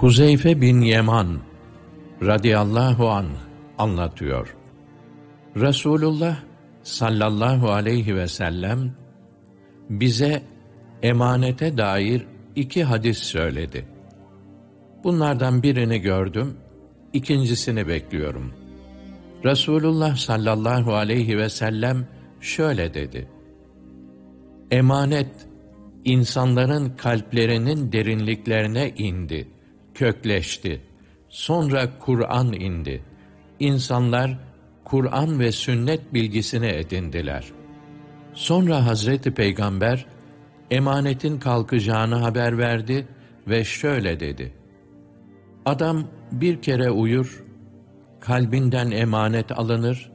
Huzeyfe bin Yeman radıyallahu anh anlatıyor. Resulullah sallallahu aleyhi ve sellem bize emanete dair 2 hadis söyledi. Bunlardan birini gördüm, ikincisini bekliyorum. Resulullah sallallahu aleyhi ve sellem şöyle dedi: Emanet, insanların kalplerinin derinliklerine indi, kökleşti. Sonra Kur'an indi. İnsanlar Kur'an ve sünnet bilgisini edindiler. Sonra Hazreti Peygamber emanetin kalkacağını haber verdi ve şöyle dedi: Adam bir kere uyur, kalbinden emanet alınır,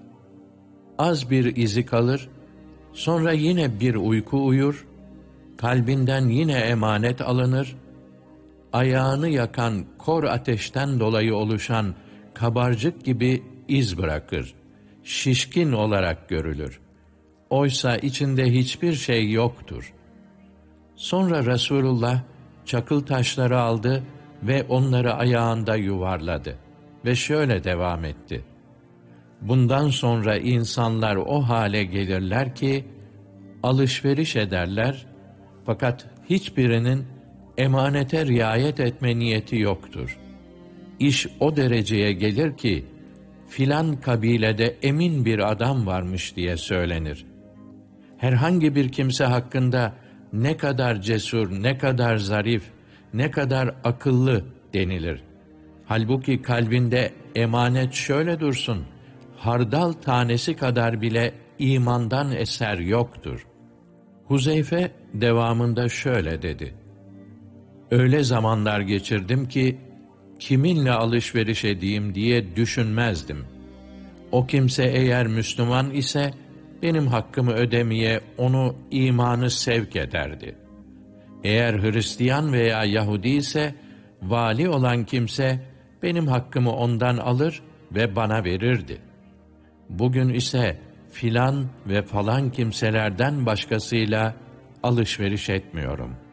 az bir izi kalır, sonra yine bir uyku uyur, kalbinden yine emanet alınır, ayağını yakan kor ateşten dolayı oluşan kabarcık gibi iz bırakır, şişkin olarak görülür. Oysa içinde hiçbir şey yoktur. Sonra Resulullah çakıl taşları aldı ve onları ayağında yuvarladı ve şöyle devam etti: Bundan sonra insanlar o hale gelirler ki alışveriş ederler, fakat hiçbirinin emanete riayet etme niyeti yoktur. İş o dereceye gelir ki filan kabilede emin bir adam varmış diye söylenir. Herhangi bir kimse hakkında ne kadar cesur, ne kadar zarif, ne kadar akıllı denilir. Halbuki kalbinde emanet şöyle dursun, hardal tanesi kadar bile imandan eser yoktur. Huzeyfe devamında şöyle dedi: Öyle zamanlar geçirdim ki kiminle alışveriş edeyim diye düşünmezdim. O kimse eğer Müslüman ise benim hakkımı ödemeye onu imanı sevk ederdi. Eğer Hristiyan veya Yahudi ise vali olan kimse benim hakkımı ondan alır ve bana verirdi. Bugün ise filan ve falan kimselerden başkasıyla alışveriş etmiyorum.''